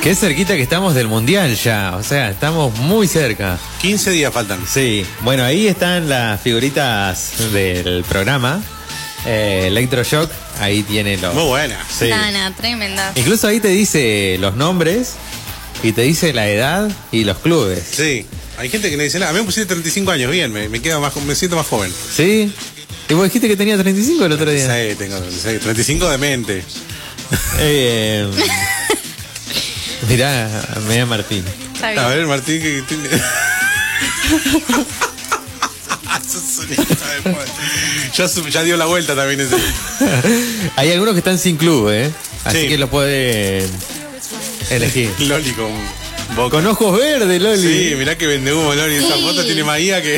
Qué cerquita que estamos del Mundial ya, o sea, estamos muy cerca. 15 días faltan. Sí, bueno, ahí están las figuritas del programa. Electroshock, ahí tiene los... Muy buena. Sí. Nana, tremenda. Incluso ahí te dice los nombres y te dice la edad y los clubes. Sí, hay gente que le dice, a mí me pusiste 35 años, bien, me siento más joven. ¿Sí? ¿Y vos dijiste que tenía 35 el otro día? Sí, tengo 36, 35 de mente. Mirá Martín. Está bien. A ver, Martín, que tiene... ya dio la vuelta también ese. Hay algunos que están sin club, así Sí. que los pueden elegir. Loli con boca. Con ojos verdes, Loli. Sí, mirá que vende humo, Loli. Esa foto tiene más guía que...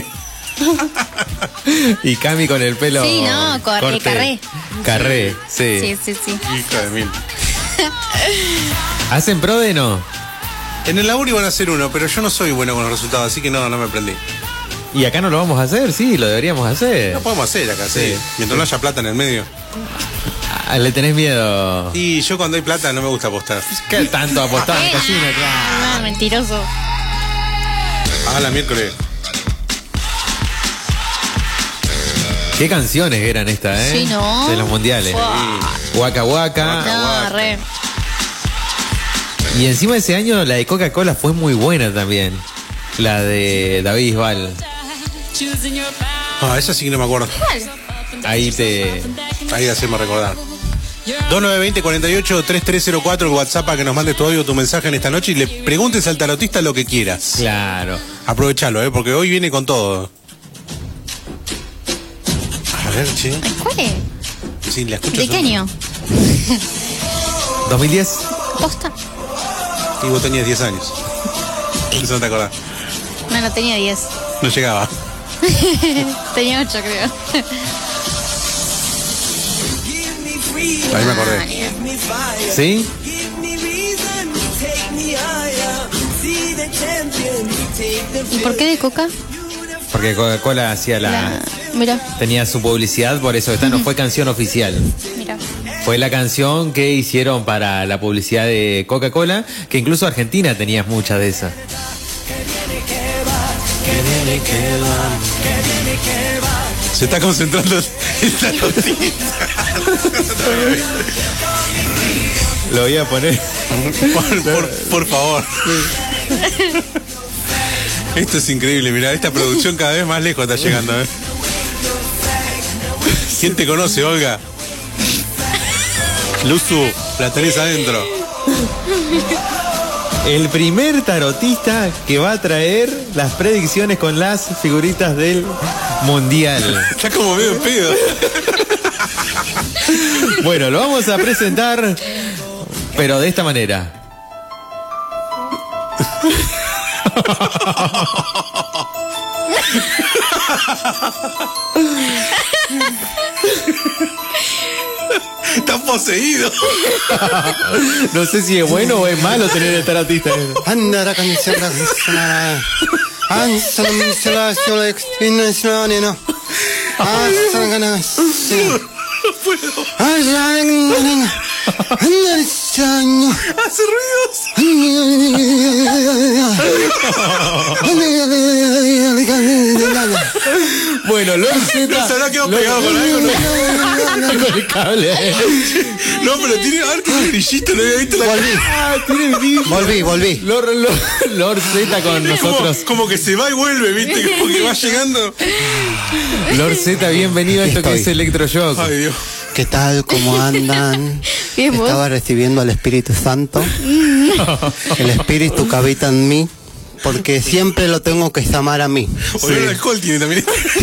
Y Cami con el pelo. Sí, no, corte. Carré. Carré, sí. Sí. Hija de mil. ¿Hacen prode no? En el laburo iban a hacer uno, pero yo no soy bueno con los resultados, así que no me prendí. ¿Y acá no lo vamos a hacer? Sí, lo deberíamos hacer. Lo podemos hacer acá, sí. Sí. Mientras no haya plata en el medio. ¿Le tenés miedo? Y yo cuando hay plata no me gusta apostar. ¿Qué tanto apostar en casino? Claro. No, mentiroso. Ah, la miércoles. ¿Qué canciones eran estas, Sí, ¿no? De los mundiales. Wow. Waka Waka. No, re. Y encima ese año la de Coca-Cola fue muy buena también. La de David Bisbal. Ah, esa sí que no me acuerdo. Ahí te... Ahí hacemos recordar. 2920-48-3304, el WhatsApp para que nos mandes tu audio, tu mensaje en esta noche y le preguntes al tarotista lo que quieras. Claro. Aprovechalo, porque hoy viene con todo. A ver, che. ¿Cuál es? Sí, la escucho. ¿De qué año? 2010. ¿Posta? Y vos tenías 10 años. Eso no te acordás. No tenía 10. No llegaba. Tenía 8, creo. Ahí me acordé. ¿Sí? ¿Y por qué de Coca? Porque Coca-Cola hacía Mira, tenía su publicidad, por eso esta no fue canción oficial. mira. Fue la canción que hicieron para la publicidad de Coca-Cola, que incluso Argentina tenía muchas de esas. Se está concentrando en la noticia. Lo voy a poner. Por favor. Esto es increíble, mira, esta producción cada vez más lejos está llegando, ¿Quién te conoce, Olga? Luzu, la tenés adentro. El primer tarotista que va a traer las predicciones con las figuritas del Mundial. Está como medio en pedo. Bueno, lo vamos a presentar, pero de esta manera. Está poseído. No sé si es bueno o es malo tener el tarotista. Hace ruidos. Bueno, Lord Z. No se habrá quedado pegado con algo, ¿no? Con el cable. No, pero tiene, a ver qué brillito, no había visto la Tiene brillo. Volví. Lord Z con nosotros. Como que se va y vuelve, ¿viste? Como que va llegando. Lord Z, bienvenido a esto que Estoy. es Electroshock. Ay, Dios. ¿Qué tal? ¿Cómo andan? Bien, vos. Estaba recibiendo al Espíritu Santo. El Espíritu que habita en mí. Porque siempre lo tengo que llamar a mí. Olor al alcohol tiene también.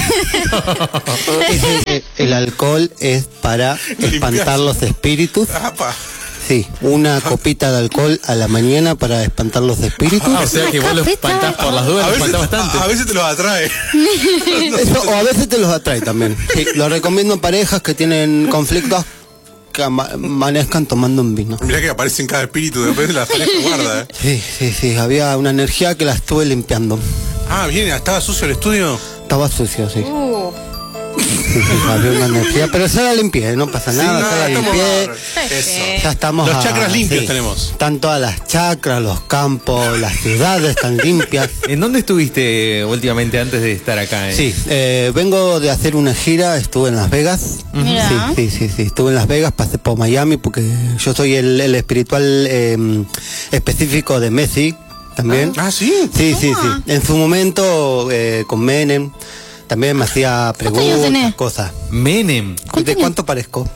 El alcohol es para espantar los espíritus. Apa. Sí, una copita de alcohol a la mañana para espantar los espíritus. O sea que vos lo espantás por las dudas, A lo veces, espantás bastante. a veces te los atrae. Eso, o a veces te los atrae también. Sí, lo recomiendo a parejas que tienen conflictos que amanezcan tomando un vino. Mirá que aparece en cada espíritu, después de la pareja guarda, Sí, había una energía que la estuve limpiando. Ah, bien, ¿estaba sucio el estudio? Estaba sucio, sí. Había una energía, pero ya la limpié, no pasa nada, no, ya la estamos limpié. Eso. Ya estamos Los chakras limpios sí. tenemos. Están todas las chakras, los campos, las ciudades están limpias. ¿En dónde estuviste últimamente antes de estar acá? Sí, vengo de hacer una gira, estuve en Las Vegas. Mira. Sí, estuve en Las Vegas, pasé por Miami porque yo soy el espiritual específico de Messi también. Ah, ¿sí? Sí. En su momento con Menem también me hacía años preguntas, tenés? cosas. Menem. ¿De cuánto parezco?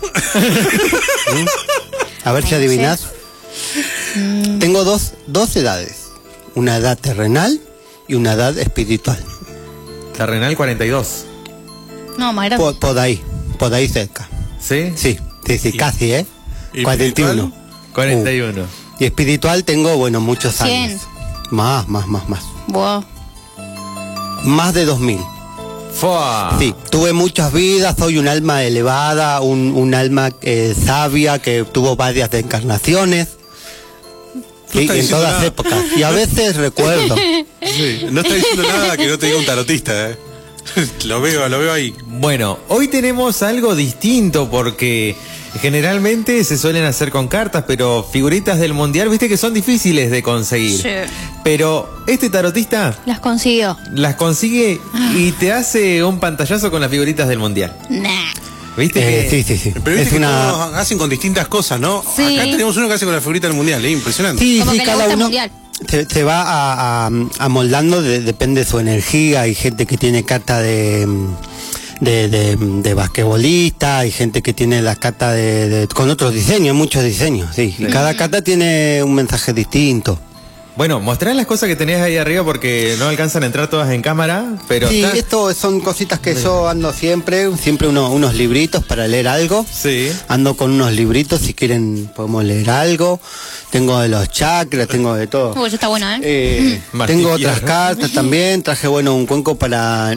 A ver si adivinás. Tengo dos edades, una edad terrenal y una edad espiritual. Terrenal 42. No, más grande. Por ahí cerca. ¿Sí? Sí, casi, ¿eh? ¿Y 41. 41. Y espiritual tengo, bueno, muchos 100. años. Más. Wow. Más de 2000. ¡Fua! Sí, tuve muchas vidas, soy un alma elevada, un alma sabia que tuvo varias encarnaciones. Sí, estás en diciendo todas nada. épocas. Y a veces recuerdo. Sí. No está diciendo nada que no te diga un tarotista, Lo veo ahí. Bueno, hoy tenemos algo distinto porque generalmente se suelen hacer con cartas, pero figuritas del mundial, viste que son difíciles de conseguir. Sí. Pero este tarotista Las consiguió. las consigue y te hace un pantallazo con las figuritas del mundial. Nah. ¿Viste que Sí. Pero viste Es que una. todos hacen con distintas cosas, ¿no? Sí. Acá tenemos uno que hace con la figurita del mundial, impresionante. Sí, Como que le cada gusta el uno mundial. se va amoldando, depende de su energía. Hay gente que tiene carta de basquetbolista, hay gente que tiene las cartas con otros diseños, muchos diseños, sí. Y cada carta tiene un mensaje distinto. Bueno, mostrá las cosas que tenés ahí arriba porque no alcanzan a entrar todas en cámara, pero Sí, está- esto son cositas que yo ando siempre unos libritos para leer algo. Sí. Ando con unos libritos, si quieren podemos leer algo. Tengo de los chakras, tengo de todo. Uy, eso está bueno, ¿eh? Tengo Martiquiar. otras cartas también, traje un cuenco para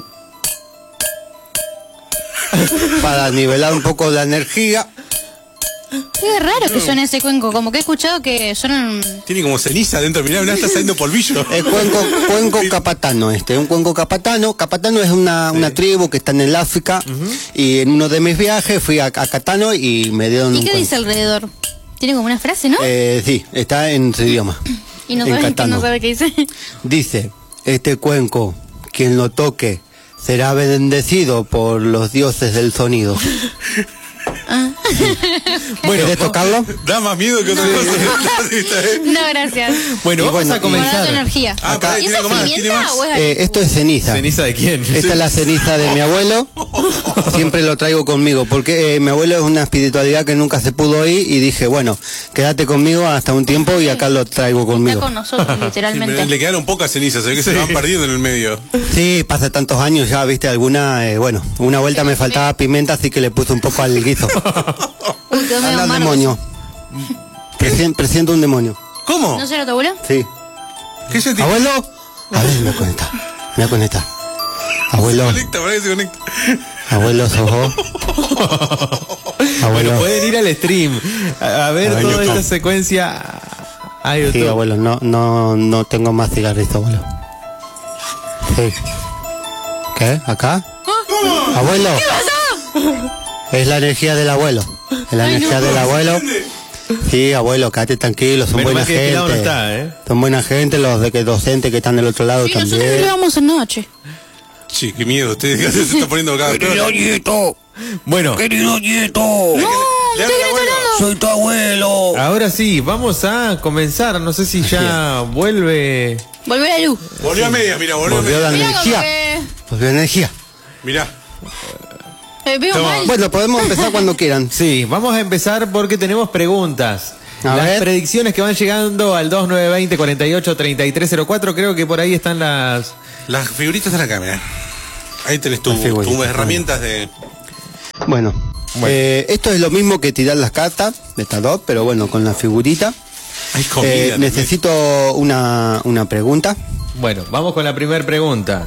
nivelar un poco la energía. Qué raro que suene ese cuenco. Como que he escuchado que suenan. Tiene como ceniza adentro, mirá, está saliendo polvillo. El cuenco capatano un cuenco capatano. Capatano es una tribu que está en el África y en uno de mis viajes fui a Catano y me dieron ¿Y un qué dice cuenco. alrededor? Tiene como una frase, ¿no? Sí, está en su idioma. Y no en sabe, catano. no sabe qué dice. Dice, este cuenco, quien lo toque, será bendecido por los dioses del sonido. Bueno, ¿Querés tocarlo? Da más miedo que otra cosa. No, gracias. bueno, Y vamos bueno, a y- Guarda tu comenzar. energía. Ah, pará, ¿Y tiene esa algo más, pimienta tiene más. o es Esto es ceniza. ¿Ceniza de quién? Esta es la ceniza de mi abuelo. Siempre lo traigo conmigo porque mi abuelo es una espiritualidad que nunca se pudo ir y dije, bueno, quédate conmigo hasta un tiempo y acá lo traigo Está conmigo. con nosotros, literalmente. Le quedaron pocas cenizas, se ve que se van perdiendo en el medio. Sí, pasa tantos años ya, viste, bueno, una vuelta me faltaba pimienta, así que le puse un poco al guiso. Uy, quedó medio Anda amargo. demonio. Presiento un demonio. ¿Cómo? ¿No será tu abuelo? Sí. ¿Qué sentís? ¿Abuelo? A ver, me conecta. Abuelo, Conecta, pará que se conecta. abuelo, sos vos. Bueno, Abuelo. pueden ir al stream a ver A ver, toda YouTube. esta secuencia a YouTube. Sí, abuelo, no tengo más cigarritos, abuelo. Sí. ¿Qué? ¿Acá? ¿Abuelo? ¿Qué pasó? Es la energía del abuelo. Es la energía del abuelo. Sí, abuelo, quédate tranquilo, son Menos buena mal que de este lado gente. no está, ¿eh? Son buena gente los docentes que están del otro lado Y nosotros también. lo vamos en noche. Sí, qué miedo, usted se está poniendo cada vez peor. nieto, Bueno, querido nieto, Le habla el abuelo. soy tu abuelo. ahora sí, vamos a comenzar. No sé si ya vuelve. Volver a la luz. Volvió a media, mira, volvió a Volvió media. la Mira como energía. que. Volvió energía. Mirá. Veo Toma. mal. Bueno, podemos empezar cuando quieran. Sí, vamos a empezar porque tenemos preguntas. A Las ver. predicciones que van llegando al 2920 48 3304, creo que por ahí están las. Las figuritas de la cámara. Ahí tenés Las figuritas, tus herramientas de. Bueno, esto es lo mismo que tirar las cartas de tarot, pero bueno, con la figurita. Hay comida. Necesito una pregunta. Bueno, vamos con la primera pregunta.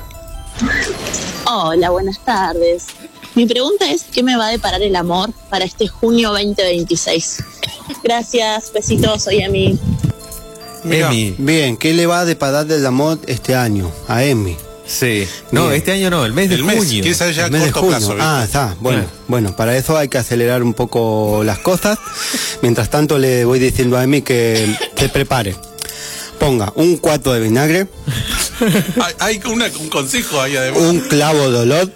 Hola, buenas tardes. Mi pregunta es, ¿qué me va a deparar el amor para este junio 2026? Gracias, besitos, soy Emi. Mirá. Emi. Bien, ¿qué le va a deparar del amor este año a Emi? Sí. No, Bien. este año no, el mes de junio. ¿Quieres saber ya a El mes de corto junio. plazo? ¿viste? Ah, está. Bueno, para eso hay que acelerar un poco las cosas. Mientras tanto le voy diciendo a Emi que se prepare. Ponga un cuarto de vinagre, Hay un consejo ahí además. un clavo de olor,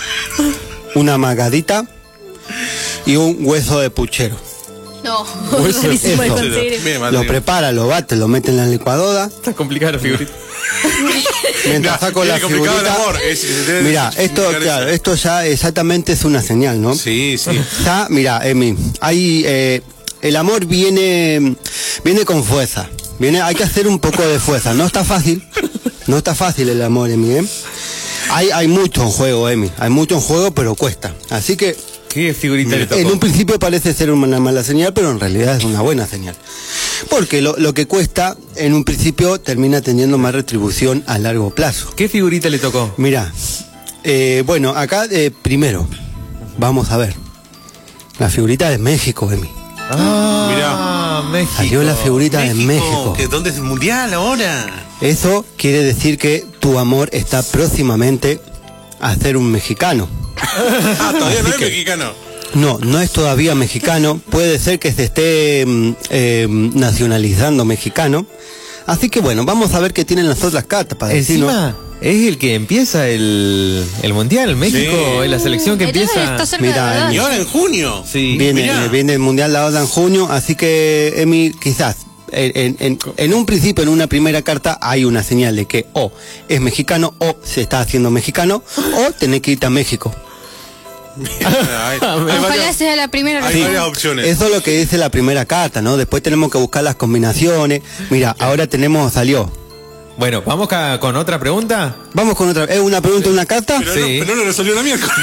una magadita y un hueso de puchero. No, Hueso de rarísimo de eso. conseguir. Bien, Lo Mateo. prepara, lo bate, lo mete en la licuadora. Está complicada la figurita. Mientras saco la Tiene complicado el figurita. amor. Mira, esto, claro, esto ya exactamente es una señal, ¿no? Sí, sí. Ya, mira, Emi, hay, el amor viene con fuerza. Hay que hacer un poco de fuerza. No está fácil el amor, Emi, ¿eh? Hay mucho en juego, Emi. Hay mucho en juego, pero cuesta. Así que ¿Qué figurita le en tocó? un principio parece ser una mala señal, pero en realidad es una buena señal. Porque lo que cuesta, en un principio, termina teniendo más retribución a largo plazo. ¿Qué figurita le tocó? Mira, bueno, acá primero, vamos a ver. La figurita de México, Emi. Ah, México. Salió la figurita de México. ¿Dónde es el mundial ahora? Eso quiere decir que tu amor está próximamente a ser un mexicano. Ah, todavía no Así es que- mexicano. No es todavía mexicano. Puede ser que se esté nacionalizando mexicano. Así que bueno, vamos a ver qué tienen las otras cartas para decirnos. Encima es el que empieza el mundial. México Sí. es la selección que Entonces empieza. está cerca Mira, de la Y edad. ahora en junio. Sí. Mirá. Viene el Mundial ahora en junio, así que Emi, quizás en un principio, en una primera carta, hay una señal de que o es mexicano o se está haciendo mexicano o tenés que irte a México. Hay Ojalá sea la primera varias respuesta. opciones. Eso es lo que dice la primera carta, ¿no? Después tenemos que buscar las combinaciones. Mira, ahora salió. Bueno, vamos con otra pregunta. Vamos con otra. ¿Es una pregunta, una carta? Pero, Sí. pero no lo resolvió la miércoles.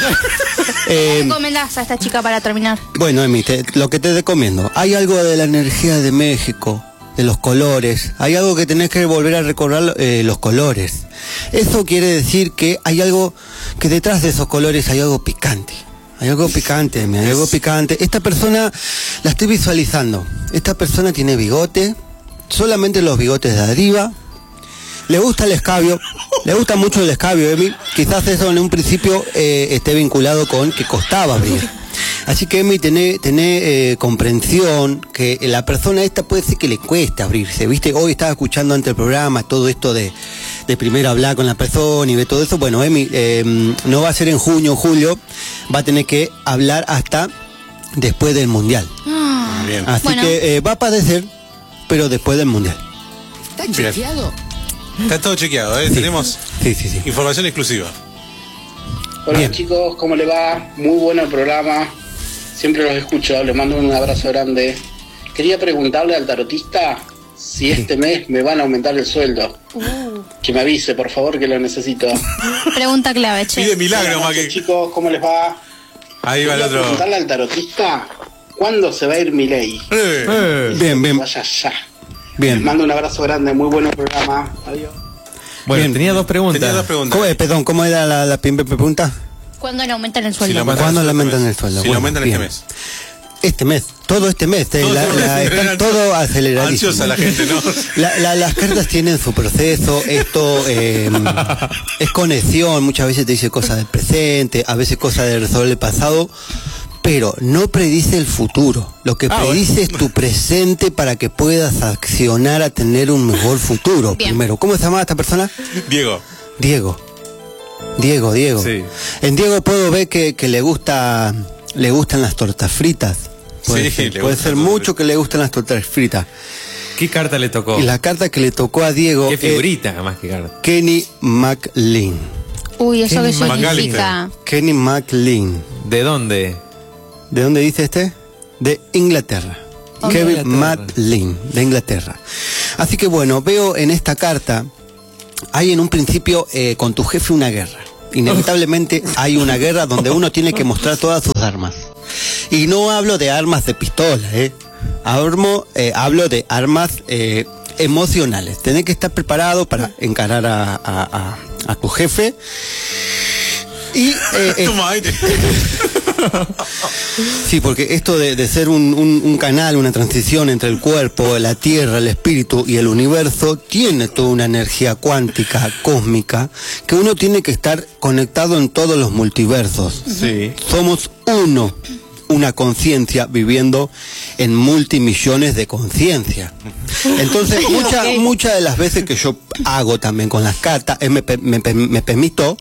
¿Qué recomendás a esta chica para terminar? Bueno, Emi, lo que te recomiendo, hay algo de la energía de México, de los colores, hay algo que tenés que volver a recordar, los colores. Eso quiere decir que hay algo, que detrás de esos colores hay algo picante. Hay algo picante, Emi, hay algo picante. Esta persona, la estoy visualizando, esta persona tiene bigote, solamente los bigotes de arriba. Le gusta el escabio, le gusta mucho el escabio, Emi. Quizás eso en un principio esté vinculado con que costaba abrir. Así que, Emi, tené comprensión que la persona esta puede ser que le cueste abrirse, ¿viste? Hoy estaba escuchando ante el programa todo esto de primero hablar con la persona y ver todo eso. Bueno, Emi, no va a ser en junio o julio, va a tener que hablar hasta después del Mundial. Bien. Así Bueno. que va a padecer, pero después del Mundial. Bien. Está todo chequeado, ¿eh? Sí. Tenemos Sí. información exclusiva. Hola Bien. chicos, ¿cómo le va? Muy bueno el programa. Siempre los escucho, les mando un abrazo grande. Quería preguntarle al tarotista si este mes me van a aumentar el sueldo. Que me avise, por favor, que lo necesito. Pregunta clave, Pide che. milagro, Buenas más noches, que. chicos, ¿cómo les va? Ahí va el Quería otro. preguntarle al tarotista cuándo se va a ir mi ley. Bien. Vaya ya. Les Bien. mando un abrazo grande, muy bueno el programa. Adiós. Bueno, Bien. tenía dos preguntas. Tenía dos preguntas. Perdón, ¿cómo era la primera pregunta? ¿Cuándo le aumentan el Si sueldo? lo aumentan ¿Cuándo este le aumentan mes. el sueldo? Si lo Bueno, aumentan bien. este mes. Este mes, todo este mes, están todo aceleradísimo. Ansiosa la gente, ¿no? Las cartas tienen su proceso, esto es conexión, muchas veces te dice cosas del presente, a veces cosas de resolver el pasado, pero no predice el futuro. Lo que predice es tu presente para que puedas accionar a tener un mejor futuro. Bien. Primero, ¿cómo se llama esta persona? Diego. Diego. Sí. En Diego puedo ver que le gustan las tortas fritas. Puede Sí, ser, le puede gustan ser las tortas mucho que le gusten las tortas fritas. ¿Qué carta le tocó? Y la carta que le tocó a Diego ¿Qué es figurita más que carta? Kenny McLean. Uy, ¿eso qué Kenny significa? Kenny McLean. ¿De dónde? ¿De dónde dice este? De Inglaterra. Ok. Kevin Inglaterra. McLean, de Inglaterra. Así que bueno, veo en esta carta, hay en un principio con tu jefe una guerra. Inevitablemente hay una guerra donde uno tiene que mostrar todas sus armas. Y no hablo de armas de pistola, hablo de armas emocionales. Tenés que estar preparado para encarar a tu jefe. Y Toma aire. sí, porque esto de ser un canal, una transición entre el cuerpo, la tierra, el espíritu y el universo, tiene toda una energía cuántica, cósmica, que uno tiene que estar conectado en todos los multiversos. Sí. Somos uno, una conciencia viviendo en multimillones de conciencias. Entonces, muchas de las veces que yo hago también con las cartas, me permito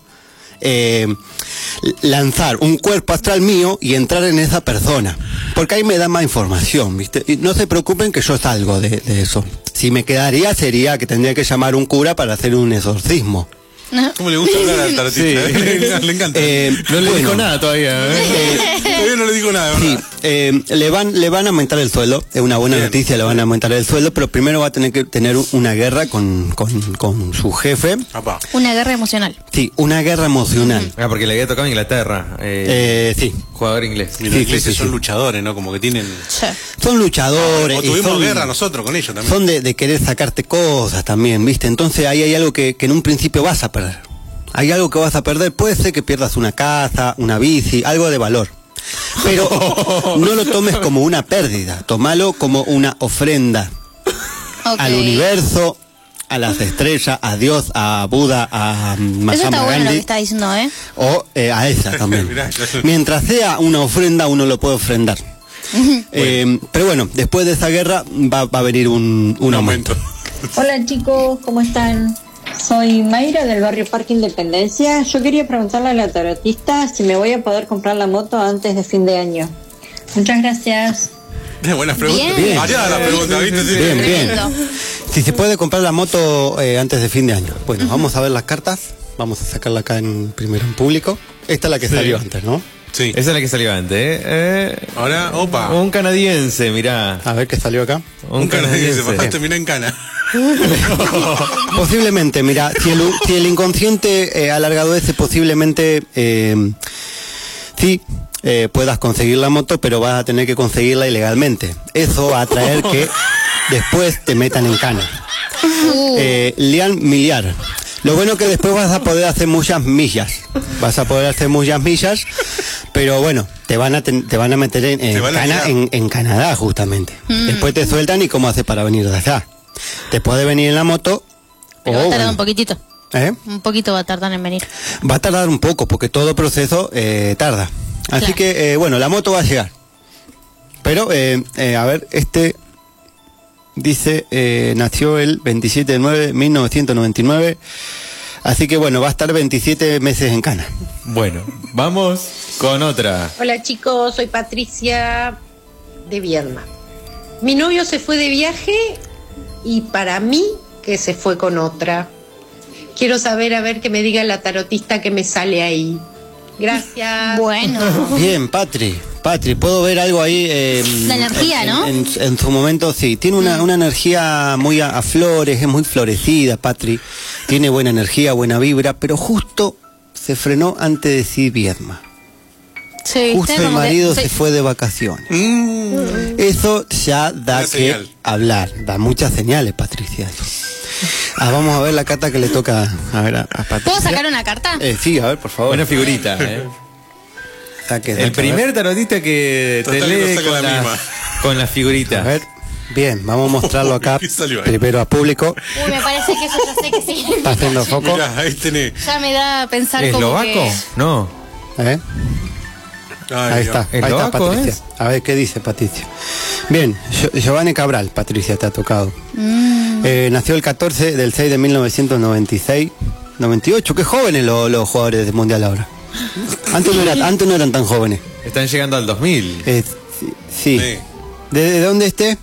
lanzar un cuerpo astral mío y entrar en esa persona, porque ahí me da más información, ¿viste? Y no se preocupen que yo salgo de eso. Si me quedaría sería que tendría que llamar un cura para hacer un exorcismo. ¿Cómo le gusta hablar al tarotista? Sí. Le encanta. No le dijo nada todavía. Todavía no le digo nada, Sí, ¿verdad? le van a aumentar el sueldo, es una buena Bien. noticia, le van a aumentar el sueldo, pero primero va a tener que tener una guerra con su jefe. Apá. Una guerra emocional. Sí, una guerra emocional. Porque le había tocado en Inglaterra. Sí, Jugador inglés. Y los Sí, ingleses sí, son sí. luchadores, ¿no? Como que tienen... Sí. son luchadores. O y tuvimos son- guerra nosotros con ellos también. Son de querer sacarte cosas también, ¿viste? Entonces ahí hay algo que en un principio vas a perder. Hay algo que vas a perder, puede ser que pierdas una casa, una bici, algo de valor. Pero no lo tomes como una pérdida, tómalo como una ofrenda Ok. al universo, a las estrellas, a Dios, a Buda, a Eso Mahatma está bueno lo que Gandhi, está diciendo, ¿eh? o a esa también. Mirá, ya sé. Mientras sea una ofrenda, uno lo puede ofrendar. Pero bueno, después de esa guerra va a venir un aumento. Hola chicos, ¿cómo están? Soy Mayra del barrio Parque Independencia. Yo quería preguntarle a la tarotista si me voy a poder comprar la moto antes de fin de año. Muchas gracias. Buenas preguntas. Bien. Variada la pregunta, ¿viste? Sí. Bien, bien. Tremendo. Si se puede comprar la moto antes de fin de año. Bueno, vamos a ver las cartas. Vamos a sacarla acá primero en público. Esta es la que salió antes, ¿no? Sí. Esa es la que salió antes, Ahora, opa. Un canadiense, mirá. A ver qué salió acá. Un canadiense, pasaste, mirá en cana. Posiblemente, mira, si el inconsciente alargado ese, posiblemente sí puedas conseguir la moto, pero vas a tener que conseguirla ilegalmente. Eso va a traer que después te metan en cana. Lian Miliar. Lo bueno que después vas a poder hacer muchas millas. Vas a poder hacer muchas millas, pero bueno, te van a meter en van a cana tirar. en Canadá justamente. Después te sueltan y cómo haces para venir de allá. Te puede venir en la moto. Pero va a tardar bueno, un poquitito. ¿eh? Un poquito va a tardar en venir. Va a tardar un poco porque todo proceso tarda. Así Claro. que, bueno, la moto va a llegar. Pero, a ver, dice, nació el 27 de 9 de 1999. Así que, bueno, va a estar 27 meses en cana. Bueno, vamos con otra. Hola chicos, soy Patricia de Viedma. Mi novio se fue de viaje y para mí que se fue con otra. Quiero saber, a ver, que me diga la tarotista que me sale ahí. Gracias. Bueno. Bien, Patri, ¿puedo ver algo ahí? La energía, ¿no? En su momento, sí. Tiene una energía muy a flores, es muy florecida, Patri. Tiene buena energía, buena vibra, pero justo se frenó antes de decir Viedma. Sí, Justo ¿viste? el Como que- marido sí. se fue de vacaciones. Eso ya da Una que señal. hablar, da muchas señales, Patricia. eso. Vamos a ver la carta que le toca a ver a Patricia. ¿Puedo sacar una carta? Sí, a ver, por favor. Una figurita, Saque, El saque, a primer tarotista que te Total, lee no saca con la la, misma. con la ver. figurita. A ver. Bien, vamos a mostrarlo acá ¿Qué salió ahí? primero a público. Uy, me parece que eso ya sé que sí. Está haciendo foco. Mirá, ahí tenés. Ya me da a pensar como ¿Eslovaco? que... No. ¿Eh? Ay, Ahí Dios. está, ¿El ahí está loco Patricia. es? A ver qué dice Patricia. Bien, Giovanni Cabral, Patricia, te ha tocado. Nació el 14 del 6 de 1996. 98, qué jóvenes los jugadores del Mundial ahora. Antes no eran tan jóvenes. Están llegando al 2000. Sí. Sí. ¿De dónde esté?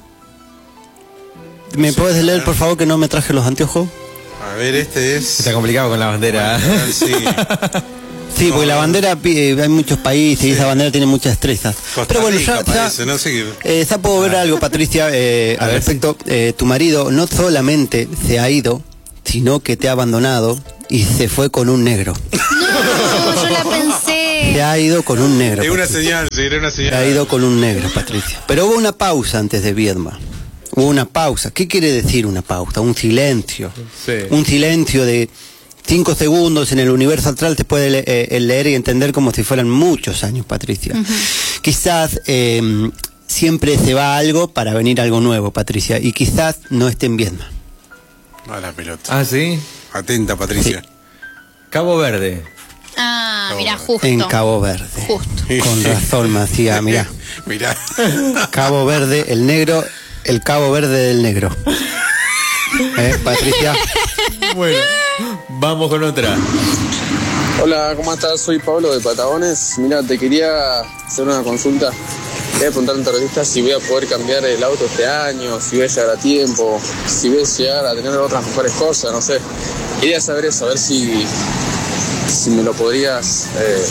¿Me puedes leer, por favor, que no me traje los anteojos? A ver, este es... Está complicado con la bandera. Sí. Sí, porque la bandera, hay muchos países y esa bandera tiene muchas estrellas. Costa Pero bueno, Rica, ya parece, no sé qué... ya puedo ver algo, Patricia, al ver, respecto. Tu marido no solamente se ha ido, sino que te ha abandonado y se fue con un negro. No, yo la pensé. Se ha ido con un negro. Es una Patricia. señal, sí, era una señal. Se ha ido con un negro, Patricia. Pero hubo una pausa antes de Viedma. Hubo una pausa. ¿Qué quiere decir una pausa? Un silencio. Sí. Un silencio de 5 segundos en el universo astral te puede leer y entender como si fueran muchos años, Patricia. Quizás siempre se va algo para venir algo nuevo, Patricia, y quizás no esté en Vietnam. A la pelota. Ah, sí. Atenta, Patricia. Sí. Cabo Verde. Ah, mira, justo. En Cabo Verde. Justo. Con razón, Macía, mirá. Mirá. Cabo Verde, el negro, el Cabo Verde del negro. Patricia. Bueno, vamos con otra. Hola, ¿cómo estás? Soy Pablo de Patagones. Mira, te quería hacer una consulta. Quería preguntar a un tarotista si voy a poder cambiar el auto este año, si voy a llegar a tiempo, si voy a llegar a tener otras mejores cosas, no sé. Quería saber eso, a ver si me lo podrías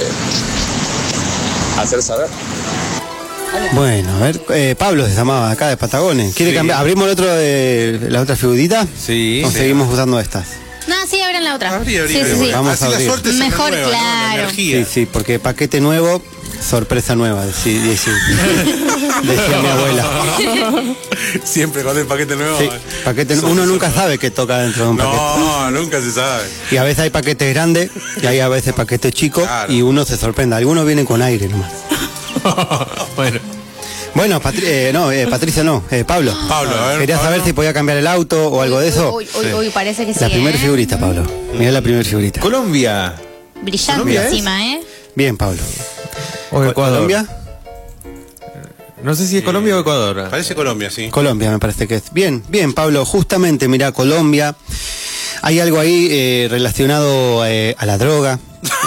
hacer saber. Bueno, a ver, Pablo se llamaba acá de Patagones. ¿Quiere cambiar? ¿Abrimos el otro la otra figurita? Sí. ¿O seguimos usando estas? No, sí, abren la otra. Abrí. Sí. Vamos a abrir. Mejor, renueva, ¿no? La claro. energía. Sí, porque paquete nuevo, sorpresa nueva, decía mi abuela. Siempre con el paquete nuevo. Sí, uno nunca sabe qué toca dentro de un paquete. No, nunca se sabe. Y a veces hay paquetes grandes y hay a veces paquetes chicos, Claro. y uno se sorprende. Algunos vienen con aire nomás. Bueno, Patricia no, Pablo. Pablo, a ver. Quería saber si podía cambiar el auto o algo de eso. Uy, parece que sí. La primera figurita, Pablo. Mira la primera figurita. Colombia. Brillante ¿Colombia es? encima, Bien, Pablo. O Ecuador. ¿Colombia? No sé si es Colombia o Ecuador. Parece Colombia, sí. Colombia me parece que es. Bien, Pablo, justamente, mira, Colombia. Hay algo ahí relacionado a la droga.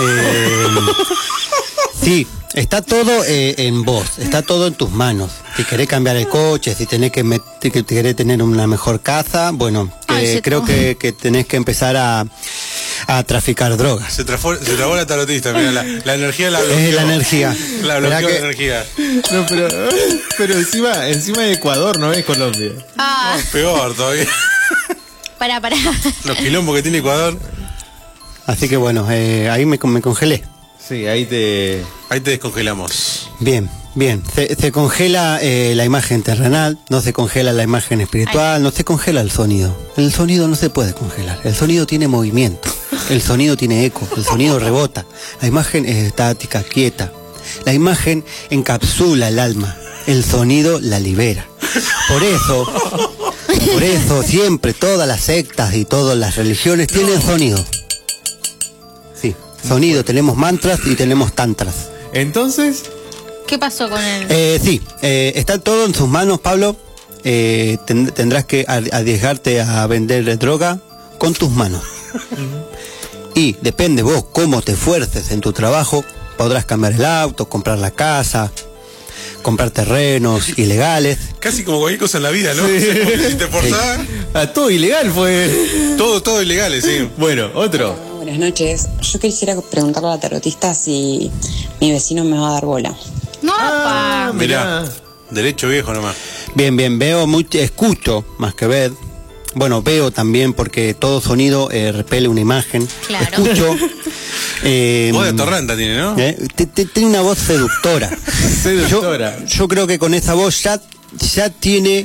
Sí, está todo en vos, está todo en tus manos. Si querés cambiar el coche, si tenés que querés tener una mejor casa, bueno, creo que tenés que empezar a traficar drogas. Se trabó la tarotista, mira, la energía la bloqueó. Es la energía. La bloqueó la energía. No, pero encima de Ecuador, no es Colombia. Ah, Peor todavía. pará. Los quilombos que tiene Ecuador. Así que bueno, ahí me congelé. Sí, ahí te descongelamos. Bien. Se congela la imagen terrenal, no se congela la imagen espiritual, no se congela el sonido. El sonido no se puede congelar. El sonido tiene movimiento, el sonido tiene eco, el sonido rebota. La imagen es estática, quieta. La imagen encapsula el alma, el sonido la libera. Por eso siempre todas las sectas y todas las religiones tienen sonido. Sí, sonido, tenemos mantras y tenemos tantras. Entonces, ¿qué pasó con él? Sí, está todo en sus manos, Pablo. Tendrás que arriesgarte a vender droga con tus manos. Y depende vos cómo te esfuerces en tu trabajo, podrás cambiar el auto, comprar la casa, comprar terrenos ilegales. Casi como cualquier cosa en la vida, ¿no? Sí. Si te forzás. Todo ilegal fue. Todo ilegal, sí. Bueno, otro. Buenas noches. Yo quisiera preguntarle a la tarotista si mi vecino me va a dar bola. No, mirá. Derecho viejo nomás. Bien, escucho más que ver. Bueno, veo también porque todo sonido repele una imagen. Claro. Escucho. Voz de torrenta tiene, ¿no? Tiene una voz seductora. Yo creo que con esa voz ya tiene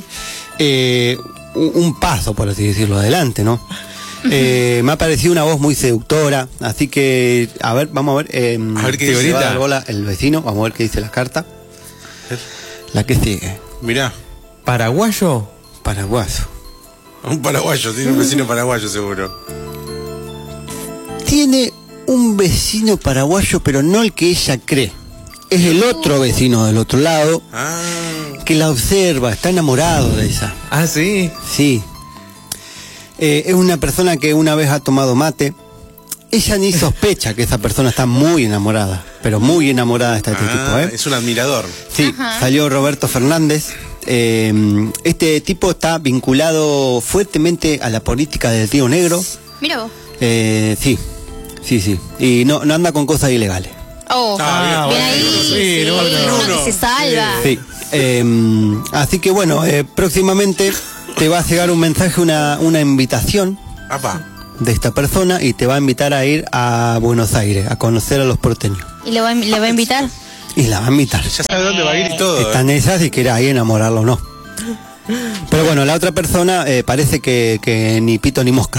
un paso, por así decirlo, adelante, ¿no? Me ha parecido una voz muy seductora, así que, vamos a ver qué dice. se va a dar bola el vecino, vamos a ver qué dice la carta. La que sigue. Mirá. ¿Paraguayo? Paraguayo. Un paraguayo, tiene un vecino paraguayo seguro. Tiene un vecino paraguayo, pero no el que ella cree. Es el otro vecino del otro lado que la observa, está enamorado de ella. Ah, sí. Sí. Es una persona que una vez ha tomado mate. Ella ni sospecha que esa persona está muy enamorada, pero muy enamorada está este tipo, ¿eh? Es un admirador. Sí, salió Roberto Fernández. Este tipo está vinculado fuertemente a la política del Río Negro. Mira vos. Sí. Y no anda con cosas ilegales. Bien ahí. Uno que se salva. Sí. Así que bueno, próximamente te va a llegar un mensaje, una invitación de esta persona, y te va a invitar a ir a Buenos Aires a conocer a los porteños. ¿Y le va a invitar? Y la va a invitar. Ya sabe dónde va a ir y todo. Están esas si quiere ahí enamorarlo o no. Pero bueno, la otra persona parece que ni pito ni mosca.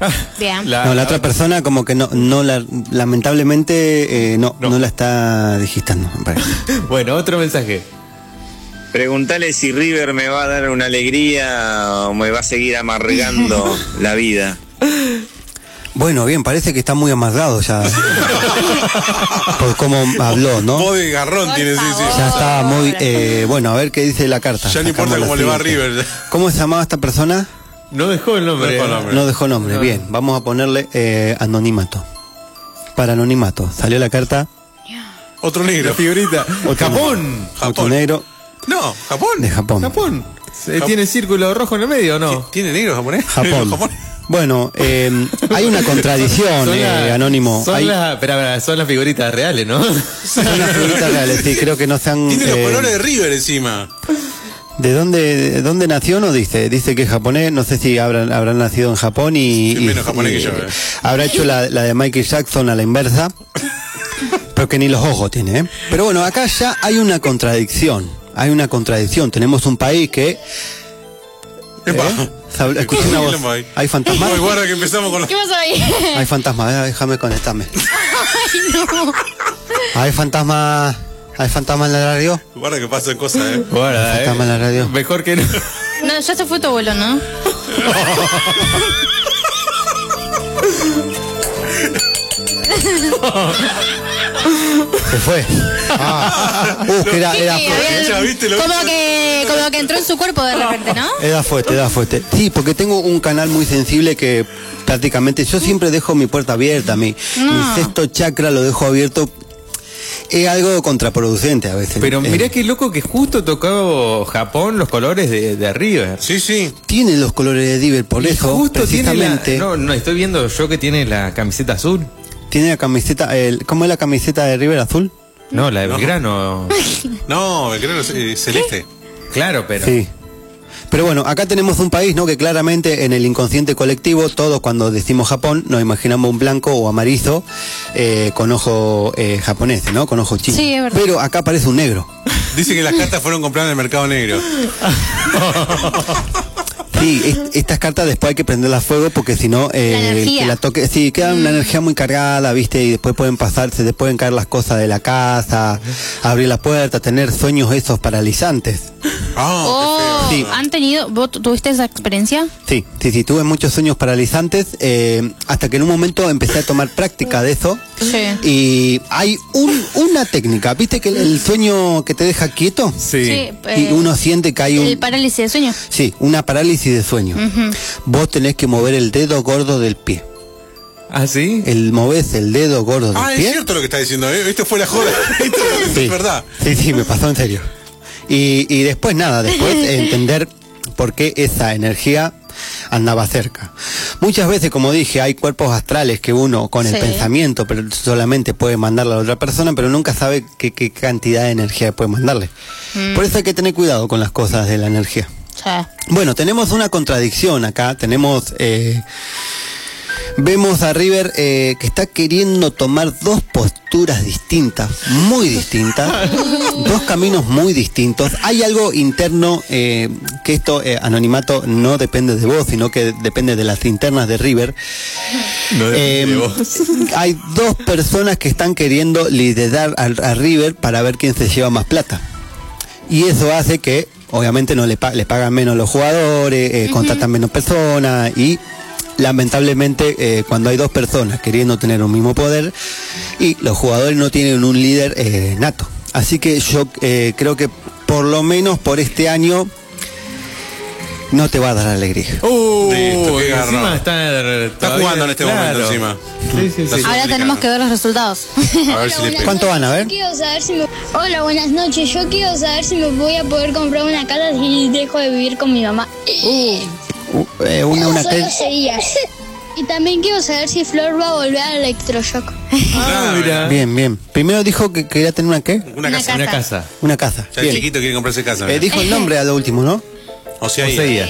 Bien. La otra persona como que lamentablemente no la está digitando, me parece. Bueno, otro mensaje. Preguntale si River me va a dar una alegría o me va a seguir amargando la vida. Bueno, bien, parece que está muy amargado ya. Por cómo habló, ¿no? Voz de garrón tiene, sí. Ya estaba muy... bueno, a ver qué dice la carta. Ya no importa cómo le va a River. ¿Cómo se llamaba esta persona? No dejó el nombre. No dejó nombre. Bien, vamos a ponerle anonimato. Para anonimato. Salió la carta. Otro negro. La figurita. Japón. Otro negro. No, Japón. De Japón. Japón. ¿Tiene círculo rojo en el medio o no? ¿Tiene negro japonés? Japón. Bueno, hay una contradicción, Anónimo. Espera, son las figuritas reales, ¿no? Son las figuritas reales, sí, creo que no se han... Tiene los colores de River encima. ¿De dónde nació? No dice. Dice que es japonés, no sé si habrán nacido en Japón y... menos japonés que yo, Habrá hecho la de Michael Jackson a la inversa, pero que ni los ojos tiene, ¿eh? Pero bueno, acá ya hay una contradicción. Tenemos un país que... Escuché una voz. ¿Hay fantasmas? Ay, guarda que empezamos con los... ¿Qué pasó ahí? Hay fantasmas, déjame conectarme. Ay, no. ¿Hay fantasmas en la radio? Guarda que pasan cosas, Guarda, fantasmas en la radio. Mejor que no. No, ya se fue tu abuelo, ¿no? Se fue. Que era como que entró en su cuerpo de repente, ¿no? Era fuerte. Sí, porque tengo un canal muy sensible que prácticamente yo siempre dejo mi puerta abierta, mi sexto chakra lo dejo abierto. Es algo contraproducente a veces. Pero mirá qué loco que justo tocó Japón los colores de River. Sí. Tiene los colores de River, por eso justo precisamente. No, estoy viendo yo que tiene la camiseta azul. Tiene la camiseta, ¿cómo es la camiseta de River azul? No, la de Belgrano. No, Belgrano es celeste. Claro, pero... Sí. Pero bueno, acá tenemos un país, ¿no? Que claramente en el inconsciente colectivo, todos cuando decimos Japón, nos imaginamos un blanco o amarillo con ojo japonés, ¿no? Con ojo chino. Sí, es verdad. Pero acá aparece un negro. Dice que las cartas fueron compradas en el mercado negro. Sí, estas cartas después hay que prenderlas a fuego porque si no, que la toque, sí, queda una energía muy cargada, ¿viste? Y después se te pueden caer las cosas de la casa, abrir la puerta, tener sueños esos paralizantes. Sí. ¿Vos tuviste esa experiencia? Sí, tuve muchos sueños paralizantes, hasta que en un momento empecé a tomar práctica de eso. Sí. Y hay una técnica, ¿viste que el sueño que te deja quieto? Sí. Y uno siente que hay ¿El parálisis de sueño? Sí, una parálisis de sueño. Vos tenés que mover el dedo gordo del pie. ¿Ah, sí? Movés el dedo gordo del pie. Es cierto lo que está diciendo, Esto fue la joda. Esto es verdad. Sí, me pasó en serio. Y después entender por qué esa energía andaba cerca. Muchas veces, como dije, hay cuerpos astrales que uno con el pensamiento pero solamente puede mandarle a la otra persona, pero nunca sabe qué cantidad de energía puede mandarle. Por eso hay que tener cuidado con las cosas de la energía. Bueno, tenemos una contradicción acá, vemos a River que está queriendo tomar dos posturas distintas, muy distintas, dos caminos muy distintos. Hay algo interno que esto, anonimato, no depende de vos, sino que depende de las internas de River. No depende de vos. Hay dos personas que están queriendo liderar a River para ver quién se lleva más plata. Y eso hace que, obviamente, no le pagan menos los jugadores, contratan menos personas y... Lamentablemente, cuando hay dos personas queriendo tener un mismo poder y los jugadores no tienen un líder nato. Así que yo creo que por lo menos por este año no te va a dar alegría. Encima está jugando en este momento encima. Sí. Ahora tenemos que ver los resultados. A ver si le pega. ¿Cuánto van a ver? Hola, buenas noches. Yo quiero saber si me voy a poder comprar una casa si dejo de vivir con mi mamá. Una solo seguía. Y también quiero saber si Flor va a volver al electroshock. Mira. Bien. Primero dijo que quería tener una ¿qué? Una casa. Una casa. Ya el chiquito quiere comprarse casa. Dijo el nombre a lo último, ¿no? Oseías.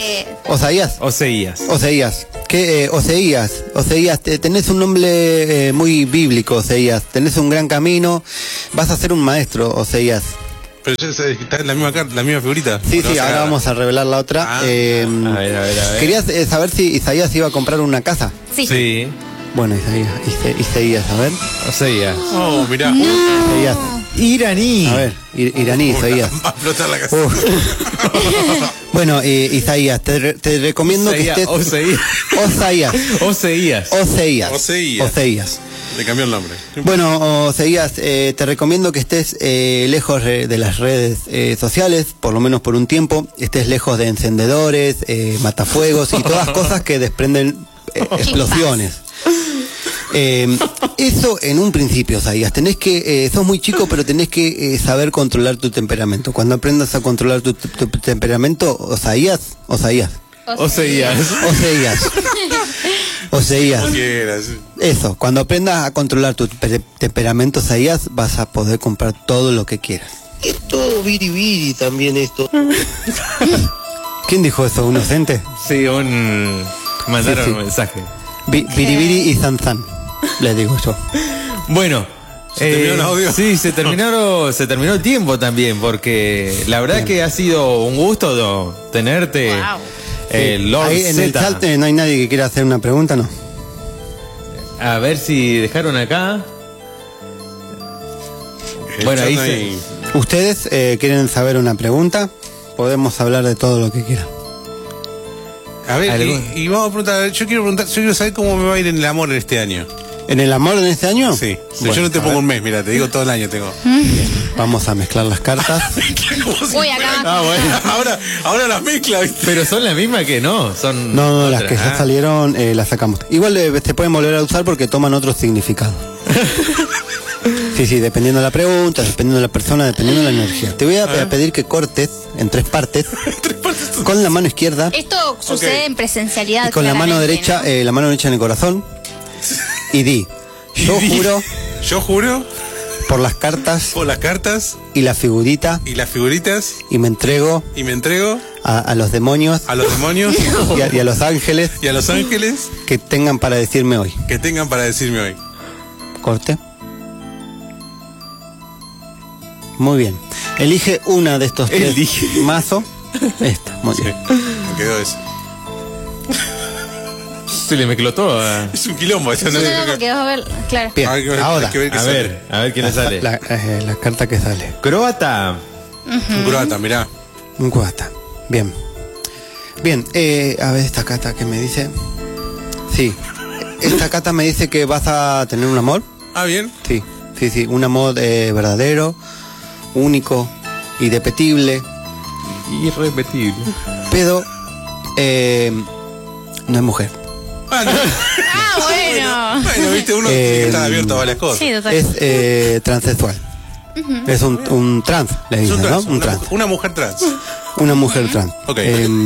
¿Qué? Oseías, tenés un nombre muy bíblico, Oseías. Tenés un gran camino. Vas a ser un maestro, Oseías. Pero ya está en la misma figurita. Sí, ahora vamos a revelar la otra. A ver. Querías saber si Isaías iba a comprar una casa. Sí. Bueno, Isaías, a ver. Oseías. Oh, mirá. Isaías. Iraní. A ver, iraní, Isaías. Va a explotar la casa. Bueno, Isaías, te recomiendo que estés... Oseías. Le cambió el nombre. Bueno, Oseías, te recomiendo que estés lejos de las redes sociales, por lo menos por un tiempo. Estés lejos de encendedores, matafuegos y todas cosas que desprenden explosiones. Eso en un principio, Oseías. Tenés que, sos muy chico, pero tenés que saber controlar tu temperamento. Cuando aprendas a controlar tu temperamento, Oseías. Eso, cuando aprendas a controlar tu temperamento, Oseías, vas a poder comprar todo lo que quieras. Es todo biribiri también esto. ¿Quién dijo eso? ¿Un docente? Sí, mandaron un mensaje. Biribiri y Zanzán, le digo yo. Bueno, ¿se terminó el audio? Sí, se terminó el tiempo también, porque la verdad que ha sido un gusto tenerte. Wow. Lord Ahí en el Z. chat no hay nadie que quiera hacer una pregunta, ¿no? A ver si dejaron acá. Bueno, ahí ¿Ustedes quieren saber una pregunta? Podemos hablar de todo lo que quieran. A ver, y vamos a preguntar, yo quiero saber cómo me va a ir en el amor en este año. ¿En el amor en este año? Sí. Bueno, yo no te pongo un mes, mira, te digo todo el año tengo. Vamos a mezclar las cartas. Uy, acá. Bueno. ahora las mezclas, ¿viste? Pero son las mismas que no, son. No, las que ya salieron las sacamos. Igual se pueden volver a usar porque toman otro significado. Sí, dependiendo de la pregunta, dependiendo de la persona, dependiendo de la energía. Te voy a pedir que cortes en 3 partes. Con la mano izquierda. Esto sucede en presencialidad. Y con la mano derecha, ¿no? la mano derecha en el corazón. Y di, yo juro por las cartas y las figuritas y me entrego a los demonios y a los ángeles que tengan para decirme hoy. Corte. Muy bien. Elige una de estos 3 mazos. Esta, muy bien. Me quedó eso. Se le mezcló todo. Es un quilombo. No, porque vas a ver, claro. Bien, ahora. A ver quién sale. La carta que sale. Croata. Un croata, mirá. Un croata. Bien. Bien, a ver esta carta que me dice. Sí. Esta carta me dice que vas a tener un amor. Ah, bien. Sí. Un amor verdadero, único, irrepetible. Pero no es mujer. Bueno. Bueno, viste, uno tiene que estar abierto a varias cosas. Sí, es transexual. Es un trans, le dicen, ¿no? Un trans. Una mujer trans. Una mujer trans. Ok.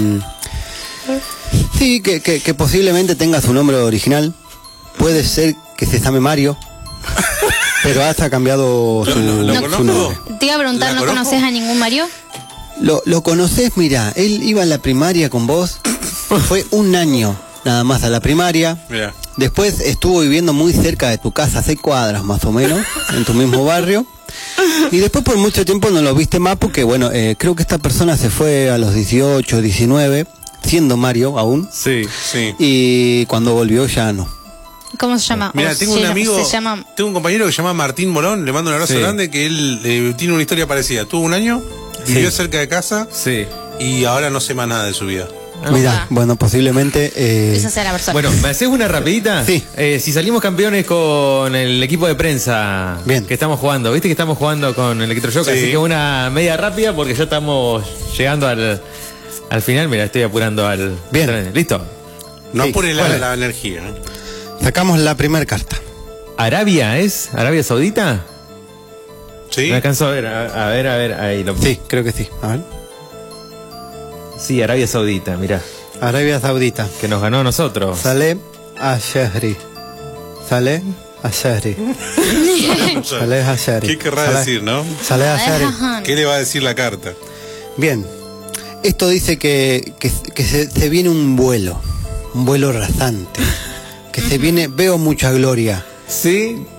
Sí, que posiblemente tenga su nombre original. Puede ser que se llame Mario. Pero hasta ha cambiado su nombre. Te iba a preguntar, ¿no conoces a ningún Mario? Lo conoces, mira, él iba a la primaria con vos. Fue un año nada más a la primaria. Mirá. Después estuvo viviendo muy cerca de tu casa, 6 cuadras más o menos, en tu mismo barrio. Y después por mucho tiempo no lo viste más porque, bueno, creo que esta persona se fue a los 18, 19, siendo Mario aún. Sí. Y cuando volvió ya no. ¿Cómo se llama? Mira, tengo un amigo, tengo un compañero que se llama Martín Morón, le mando un abrazo grande, que él tiene una historia parecida. Tuvo un año, vivió cerca de casa y ahora no sé más nada de su vida. Mira, bueno, posiblemente... Esa sea la persona. Bueno, ¿me haces una rapidita? Sí. Si salimos campeones con el equipo de prensa que estamos jugando, viste que estamos jugando con el Electroshock, así que una media rápida porque ya estamos llegando al final. Mira, estoy apurando al... Bien. ¿Listo? No apure la energía. Sacamos la primera carta. ¿Arabia es? ¿Arabia Saudita? Sí. Me alcanzo a ver, a ver, ahí lo... Sí, creo que sí. A ver. Sí, Arabia Saudita, mirá. Arabia Saudita. Que nos ganó a nosotros. Saleh Al-Shahri. Saleh Al-Shahri. Saleh Al-Shahri. ¿Qué querrá decir, no? Saleh Al-Shahri. ¿Qué le va a decir la carta? Bien. Esto dice que se viene un vuelo rasante. Que se viene, veo mucha gloria. Sí.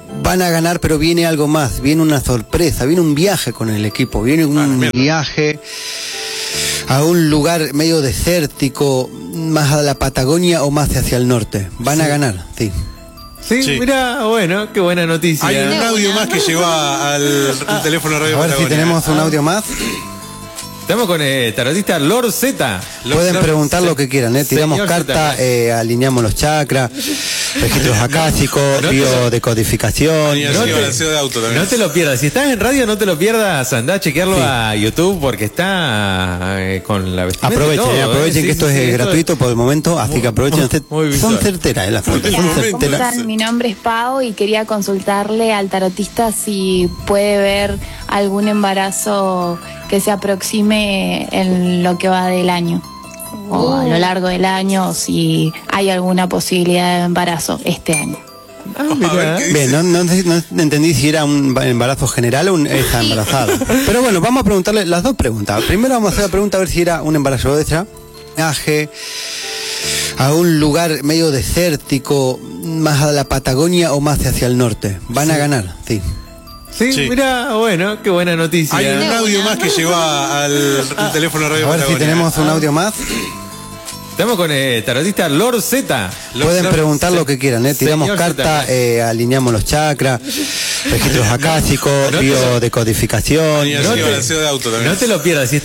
van a ganar, pero viene algo más, viene una sorpresa, viene un viaje con el equipo, viene un viaje a un lugar medio desértico, más a la Patagonia o más hacia el norte. Van a ganar, sí. Sí, mira, bueno, qué buena noticia. Hay un audio más que llegó al teléfono Radio Patagonia. A ver si tenemos un audio más. Estamos con el tarotista Lord Z. Pueden preguntar lo que quieran, tiramos carta, alineamos los chakras, registros acásicos, biodecodificación. No te lo pierdas. Si estás en radio, no te lo pierdas. Andá a chequearlo a YouTube porque está con la vestimenta. Aprovechen que esto es gratuito por el momento, así que aprovechen. Son certeras las fotos. Mi nombre es Pau y quería consultarle al tarotista si puede ver algún embarazo que se aproxime en lo que va del año o a lo largo del año, o si hay alguna posibilidad de embarazo este año. Bien, no entendí si era un embarazo general o está embarazada. Pero bueno, vamos a preguntarle las dos preguntas. Primero vamos a hacer la pregunta a ver si era un embarazo extra, viaje a un lugar medio desértico, más a la Patagonia o más hacia el norte. Van a ganar, sí. Sí, mira, bueno, qué buena noticia. Hay un audio más que llegó al teléfono Radio Patagonia. A ver si tenemos un audio más. Estamos con el tarotista Lord Z. Pueden preguntar lo que quieran, tiramos carta, alineamos los chakras, registros acásicos, biodecodificación. No te lo pierdas.